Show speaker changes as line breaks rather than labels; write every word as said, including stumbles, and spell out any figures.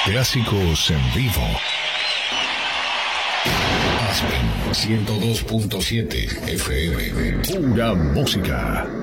Clásicos en vivo. Aspen ciento dos punto siete F M. Pura música.